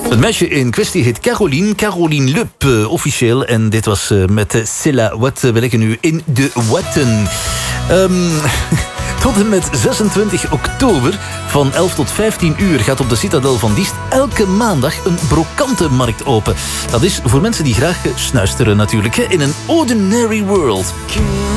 Het meisje in kwestie heet Caroline Lup, officieel. En dit was met Silla Wat. We leggen nu in de watten. Tot en met 26 oktober van 11 tot 15 uur gaat op de Citadel van Diest elke maandag een brokantenmarkt open. Dat is voor mensen die graag snuisteren natuurlijk, hè, in een ordinary world.